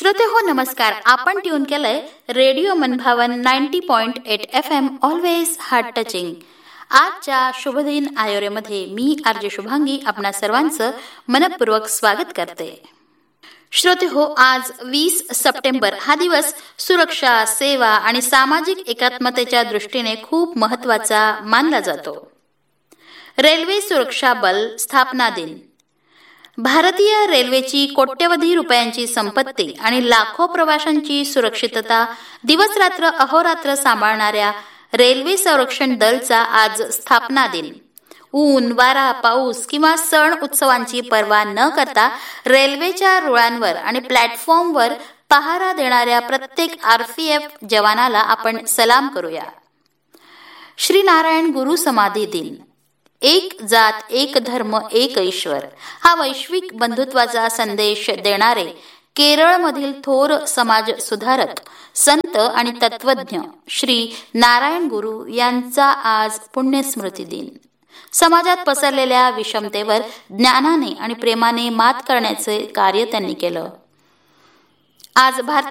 श्रोते हो नमस्कार. आपण ट्यून केलंय रेडिओ मनभावन 90.8 FM ऑलवेज हार्ट टचिंग. आजच्या शुभदिन आयोरेमध्ये मी आरजे शुभांगी आपणा सर्वांचं मनपूर्वक स्वागत करते. श्रोते हो, आज 20 सप्टेंबर हा दिवस सुरक्षा, सेवा आणि सामाजिक एकात्मतेच्या दृष्टीने खूप महत्त्वाचा मानला जातो. रेल्वे सुरक्षा बल स्थापना दिन. भारतीय रेल्वेची कोट्यवधी रुपयांची संपत्ती आणि लाखो प्रवाशांची सुरक्षितता दिवसरात्र अहोरात्र सांभाळणाऱ्या रेल्वे संरक्षण दलचा आज स्थापना दिन. ऊन, वारा, पाऊस किंवा सण उत्सवांची पर्वा न करता रेल्वेच्या रुळांवर आणि प्लॅटफॉर्मवर पहारा देणाऱ्या प्रत्येक RPF जवानाला आपण सलाम करूया. श्री नारायण गुरु समाधी दिन. एक जात, एक धर्म, एक ईश्वर हा वैश्विक बंधुत्वाचा संदेश देणारे केरळमधील थोर समाज सुधारक, संत आणि तत्वज्ञ श्री नारायण गुरु यांचा आज पुण्यस्मृती दिन. समाजात पसरलेल्या विषमतेवर ज्ञानाने आणि प्रेमाने मात करण्याचे कार्य त्यांनी केलं. आज भारतीय